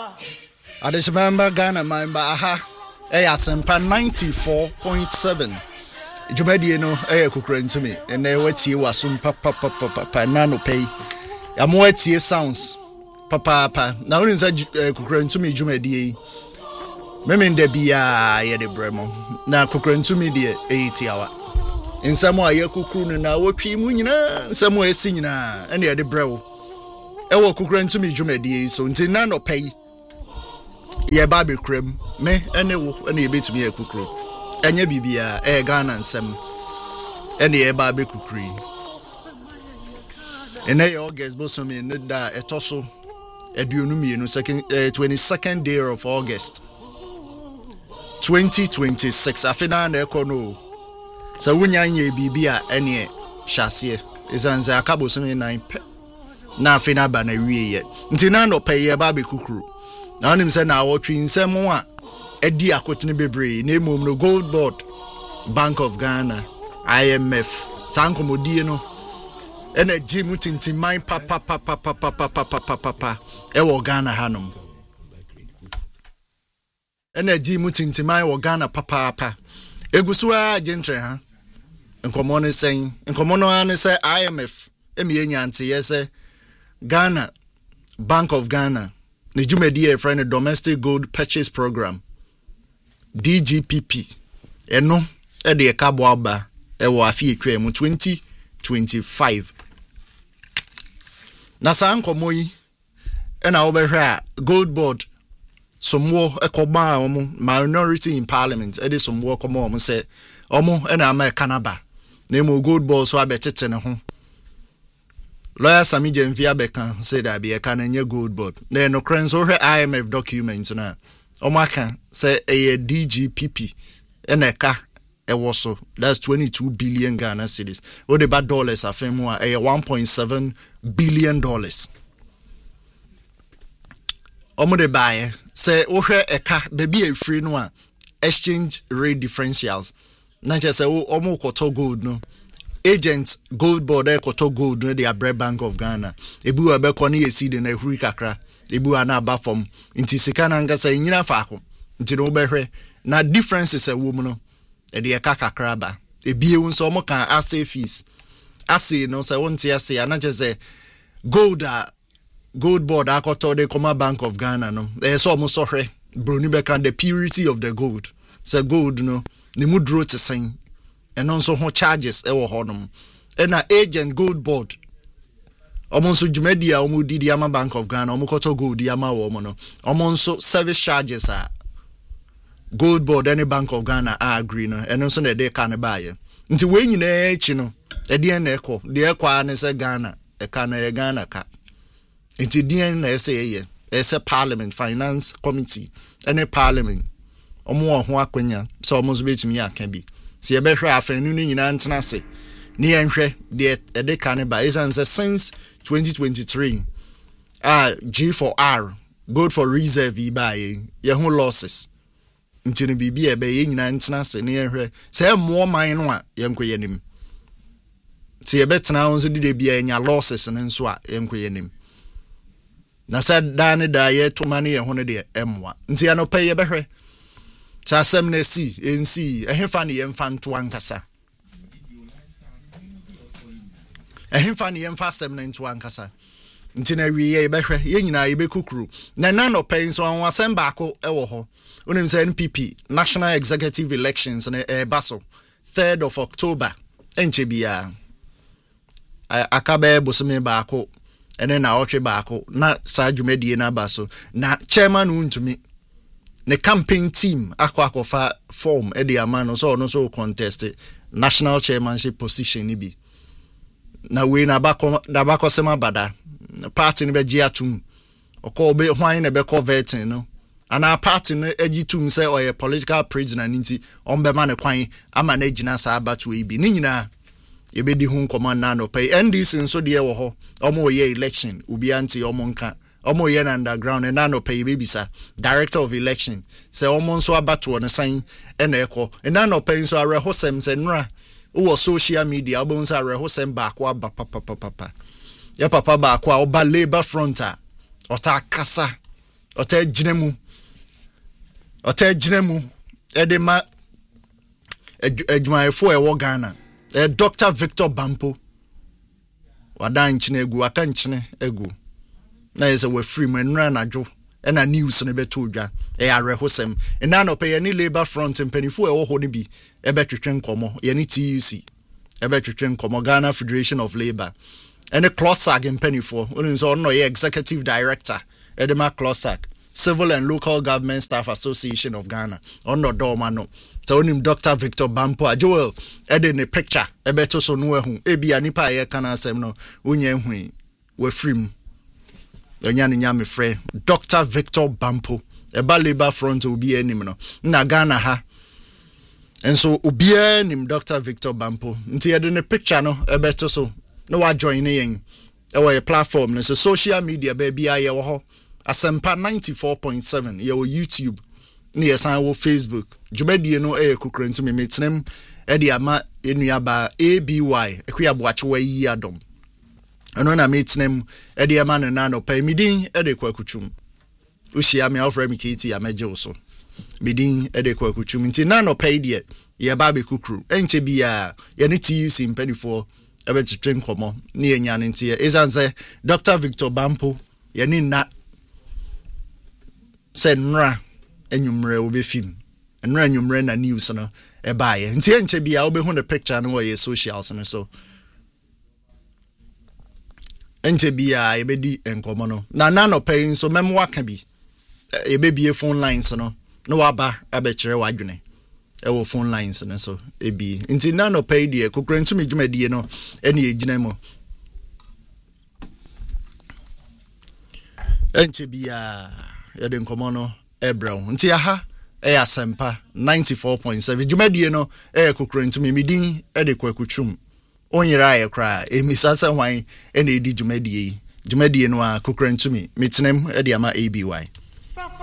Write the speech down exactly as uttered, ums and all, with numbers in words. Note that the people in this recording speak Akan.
Adesmember Ghana member aha eh asempa ninety-four point seven. Jumadi no eh kukura ntumi ene wetie wasum papa papa papa nano pay. Amo wetie sounds papa papa. Na woni nsa kukura ntumi jumadi meme nda bia ye de bremo. Na kukura ntumi de eighty hour. Nsamo aye kukuru na wotwi mu nyina nsamo esi nyina ene ye de brewo. Ewo kukura ntumi jumadi so nti nano pay. Ye baby cream me ene wo ene ye betumi ye kukuru enye bibia e Ghana nsem ene ye baby kukuri ene ye August bosomi ne da etoso aduonu mienu second uh, twenty-second day of August twenty twenty-six afina na ekono sa wunya nye bibia ene hyase izanze akabosomi nine pe na afina ba na wie ye nti na no pe ye baby kukuru na onim se na wotwi nsem a edi akotene bebre na emom no Gold Board Bank of Ghana I M F sankomodie no ena jimu tintimai papa papa papa papa papa e wo Ghana hanom ena jimu tintimai wo Ghana papa papa egusuwa gentre ha nkomo ne sen nkomo no ane se I M F emi enyante yese Ghana Bank of Ghana the Jumedi friend Domestic Gold Purchase Program D G P P eno e de kabo aba e wo afi etwa mu twenty twenty-five na san komo yi e na obehwe a Gold Board somwo ekoba omo minority in parliament e de somwo komo omo se omo e na ama kanaba na emo Gold Board so abetete ne ho Lawyer Sami Jemfia Bekan said that be a cananya Gold Board. Then no crans or I M F documents na. Omaka say a D G P P eneka e woso. That's twenty-two billion Ghana cedis. What the bad dollars are femwa a one point seven billion dollars. Omo de buy say ohwe eka baby e free no exchange rate differentials. Na just say omo koto gold no. Agent Gold Board ekoto gold no the Abre Bank of Ghana ebu abeko na yesi de na ehuri kakra ebu ana aba fom nti sika na ngasa nyina faako nti no behwe na differences e wo mu no e de eka kakra ba ebie wo nso mo kan assay fees assay no say wonti assay ana je gold a Gold Board akoto de Commercial Bank of Ghana no e so mo so hwe broni be kan the purity of the gold say gold no ne mu dro te sen and also ho charges e wo honum e na agent Gold Board omonso jumedia omo didi ama Bank of Ghana omo koto gold ama wo mo no omonso service charges a Gold Board any Bank of Ghana a agree no and also na de ka ne baaye nti we nyina echi no e de na ekọ de ekwa ne se Ghana e ka na e Ghana ka nti de na e se ye e se Parliament Finance Committee any Parliament omo ho akwanya so omo zo betumi aka bi si ebehwe afanu ni nyina ntena se ni enhwe de ede ka ne ba isanse since twenty twenty-three ah G for R gold for reserve ibaye ye ho losses ntini bibi ebe ye nyina ntena se ni enhwe se mo man no a ye nkoye nim si ebetena onso de bia nya losses ne nso a ye nkoye nim na sa da ne da ye to mane ye ho ne de emwa nti anopa ye behwe cha sem na si ensi ehemfa ne yemfa nto ankasa ehemfa ne yemfa sem na nto ankasa nti na wiye ye behwe ye nyina ye bekukuru na na no pen so an wasem baako e wo ho onim say N P P National Executive Elections na e baso third of October enche bia akabe bosome baako ene na otwe baako na sa dwumadie na baso na chairman untumi the campaign team akwa akofa form e de amano so no so contest national chairmanship position ni bi na we na bako na bako sema bada party ni be gi atum okọ be hwan na be converting no ana party no agitum say oye political prisoner nti on be ma ne kwan ama na gina sa abatu e bi ni nyina e be di hu command na no pay N D C nso de e wo ho omo ye election ubi anti omo nka omo ye na underground and na no pay baby sir director of election say omo nso abato on sign e na ekọ and na no pay nso arehosem say nra wo social media obo nso arehosem ba akwa ba papa papa ya papa ba akwa oba labor front a ota kasa ota ginemu ota ginemu ede ma adwumayefo e wo Ghana e Doctor Victor Bampo wadan chine egu aka nchine egu na yese we free mu enra nadwo na news ne beto odwa e arehosem na no pe ye ni Labour Front mpanifo e wo ho ne bi e betwetwe nkomo ye ni T U C e betwetwe nkomo Ghana Federation of Labour ene Closag mpanifo onu so no ye executive director edema Closag Civil and Local Government Staff Association of Ghana ono do ma no so onim Doctor Victor Bampo Joel ede ne picture e beto so no ehu e bia nipa ye kana asem no onye hu we free mu Onyane nyame frɛ Doctor Victor Bampo eba Labour Front obi anim no na Ghana ha enso obi anim Doctor Victor Bampo nti yede ne picture no ebeto so no wa join yen e wo platform no so social media ba bia ye wo ho Asempa ninety-four point seven ye wo YouTube ne ye san wo Facebook djumedie no e kokrantu me metnem e de ama enuaba A B Y ekuyabo wa yi adom eno na metnem e de ama na no pa midin e de kwakutum ushia me ofra me kiti ya meje so midin e de kwakutum nti na no pa de ye ba be kukru enche bia ye ne T U C mpanifo e be twetwe nkomo ne ye nya ne nti ye izanze Doctor Victor Bampo ye ni na senra enyumre obe film enra enyumre na news no e baaye nti enche bia obe hu the picture no ye socials no so enche bia e be di enkomo no na na no pay so memo aka bi e be bie phone lines no no waba abekire wadwene e wo phone lines no so e bi nti na no pay die kokrantu me dwumadie no ene e gina mo enche bia yede nkomo no ebrew nti aha e Asempa ninety-four point seven dwumadie no e kokrantu me midin e de kwakutrum onyira ye kra emisasa hwan ene edi dwumadie dwumadie no a kokrantu me metnem e de ama A B Y